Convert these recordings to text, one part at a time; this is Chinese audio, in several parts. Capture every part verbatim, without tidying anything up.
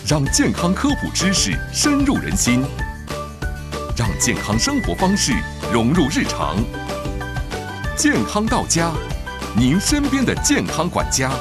让健康科普知识深入人心，让健康生活方式融入日常。健康到家，您身边的健康管家。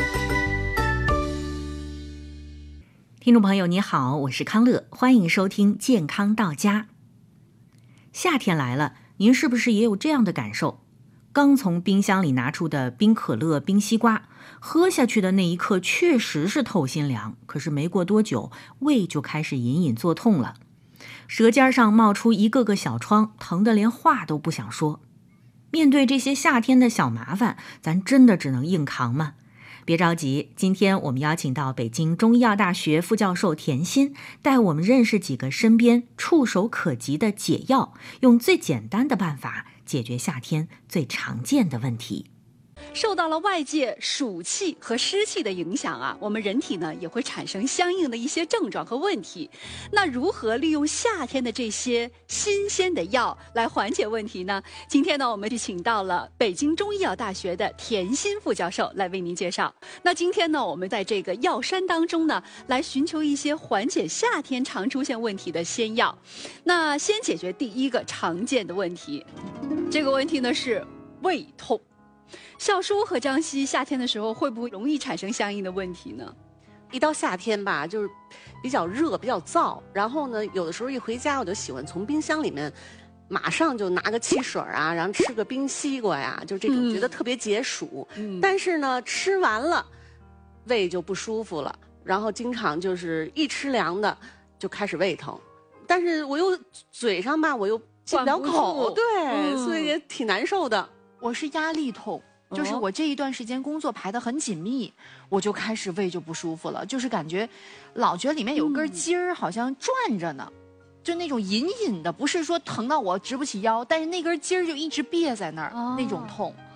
听众朋友你好，我是康乐，欢迎收听健康到家。夏天来了，您是不是也有这样的感受？刚从冰箱里拿出的冰可乐、冰西瓜，喝下去的那一刻确实是透心凉，可是没过多久，胃就开始隐隐作痛了，舌尖上冒出一个个小疮，疼得连话都不想说。面对这些夏天的小麻烦，咱真的只能硬扛吗？别着急，今天我们邀请到北京中医药大学副教授田心，带我们认识几个身边触手可及的解药，用最简单的办法解决夏天最常见的问题。 受到了外界暑气和湿气的影响啊，我们人体呢也会产生相应的一些症状和问题。那如何利用夏天的这些新鲜的药来缓解问题呢？今天呢，我们就请到了北京中医药大学的田心副教授来为您介绍。那今天呢，我们在这个药山当中呢，来寻求一些缓解夏天常出现问题的仙药。那先解决第一个常见的问题，这个问题呢是胃痛。笑叔和张希，夏天的时候会不会容易产生相应的问题呢？ 一到夏天吧，就是比较热，比较燥。然后呢，有的时候一回家，我就喜欢从冰箱里面马上就拿个汽水啊，然后吃个冰西瓜呀，就这种、嗯、觉得特别解暑、嗯。但是呢，吃完了胃就不舒服了，然后经常就是一吃凉的就开始胃疼。但是我又嘴上吧，我又进不了口，对、嗯，所以也挺难受的。 我是压力痛，就是我这一段时间工作排得很紧密，我就开始胃就不舒服了，就是感觉老觉得里面有根筋儿好像转着呢、嗯、就那种隐隐的，不是说疼到我直不起腰，但是那根筋儿就一直憋在那儿、哦、那种痛。